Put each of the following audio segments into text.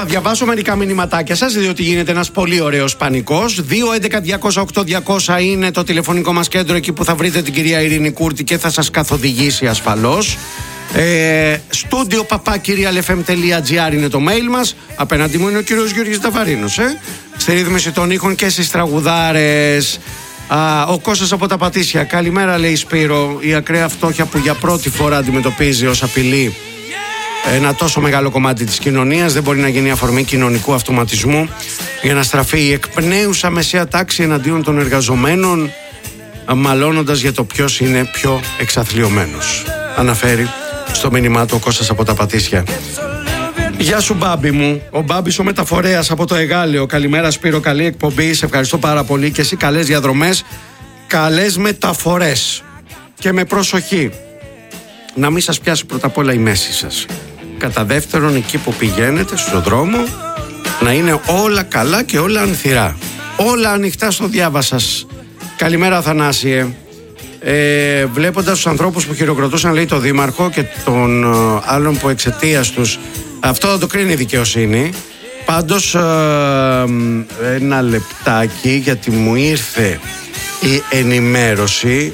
Θα διαβάσω μερικά μηνυματάκια σας, διότι γίνεται ένας πολύ ωραίος πανικός. 2-11-208-200 είναι το τηλεφωνικό μας κέντρο, εκεί που θα βρείτε την κυρία Ειρήνη Κούρτη και θα σας καθοδηγήσει ασφαλώς. Studio papakirialfm.gr είναι το mail μας. Απέναντι μου είναι ο κύριος Γιώργης Νταβαρίνος, στη ρύθμιση των ήχων και στις τραγουδάρες. Ο Κώστας από τα Πατήσια. Καλημέρα, λέει Σπύρο. Η ακραία φτώχεια που για πρώτη φορά αντιμετωπίζει ως απειλή ένα τόσο μεγάλο κομμάτι της κοινωνίας δεν μπορεί να γίνει αφορμή κοινωνικού αυτοματισμού για να στραφεί η εκπνέουσα μεσαία τάξη εναντίον των εργαζομένων, μαλώνοντας για το ποιος είναι πιο εξαθλιωμένος. Αναφέρει στο μήνυμά του ο Κώστας από τα Πατήσια. Γεια σου, Μπάμπη μου. Ο Μπάμπης ο μεταφορέας από το Εγάλεο. Καλημέρα, Σπύρο. Καλή εκπομπή. Σε ευχαριστώ πάρα πολύ. Και εσύ καλές διαδρομές, καλές μεταφορές. Και με προσοχή, να μην σας πιάσει πρώτα απ' όλα η μέση σας. Κατά δεύτερον, εκεί που πηγαίνετε στον δρόμο, να είναι όλα καλά και όλα ανθυρά. Όλα ανοιχτά στο διάβα σας. Καλημέρα, Αθανάσιε. Βλέποντας τους ανθρώπους που χειροκροτούσαν, λέει, το δήμαρχο και τον άλλον που εξαιτίας τους, αυτό θα το κρίνει η δικαιοσύνη. Πάντως ένα λεπτάκι, γιατί μου ήρθε η ενημέρωση.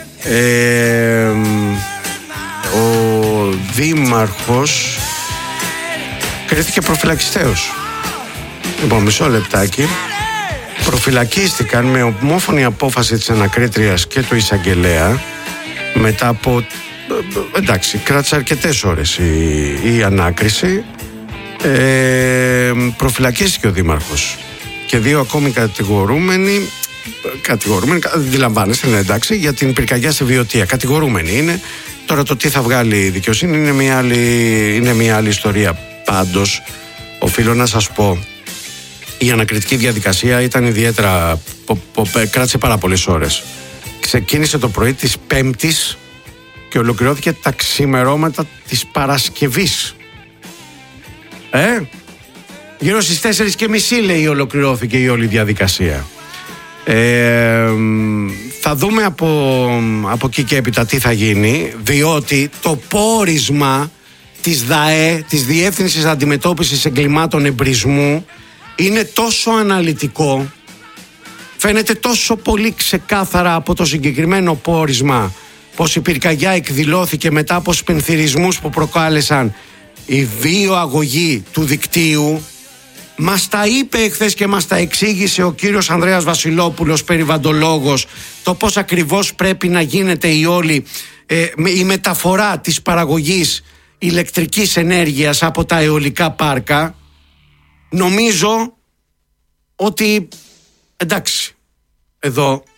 Ο δήμαρχος κρίθηκε προφυλακιστέως. Λοιπόν, μισό λεπτάκι. Προφυλακίστηκαν με ομόφωνη απόφαση της ανακρίτριας και του εισαγγελέα μετά από... εντάξει, κράτησε αρκετές ώρες η ανάκριση. Προφυλακίστηκε ο δήμαρχος και δύο ακόμη κατηγορούμενοι, αντιλαμβάνεστε, είναι εντάξει, για την πυρκαγιά στη Βιωτία. Κατηγορούμενοι είναι. Τώρα το τι θα βγάλει η δικαιοσύνη είναι μια άλλη ιστορία. Πάντως, οφείλω να σας πω, η ανακριτική διαδικασία ήταν ιδιαίτερα... κράτησε πάρα πολλές ώρες. Ξεκίνησε το πρωί της Πέμπτης και ολοκληρώθηκε τα ξημερώματα της Παρασκευής. Γύρω στις 4:30, λέει, ολοκληρώθηκε η όλη διαδικασία. Θα δούμε από εκεί και έπειτα τι θα γίνει, διότι το πόρισμα της ΔΑΕ, της Διεύθυνσης Αντιμετώπισης Εγκλημάτων Εμπρισμού, είναι τόσο αναλυτικό, φαίνεται τόσο πολύ ξεκάθαρα από το συγκεκριμένο πόρισμα πως η πυρκαγιά εκδηλώθηκε μετά από σπενθυρισμούς που προκάλεσαν η βιοαγωγή του δικτύου. Μας τα είπε εχθές και μας τα εξήγησε ο κύριος Ανδρέας Βασιλόπουλος, περιβαλλοντολόγος, το πώς ακριβώς πρέπει να γίνεται η μεταφορά της παραγωγής ηλεκτρικής ενέργειας από τα αιωλικά πάρκα. Νομίζω ότι, εντάξει, εδώ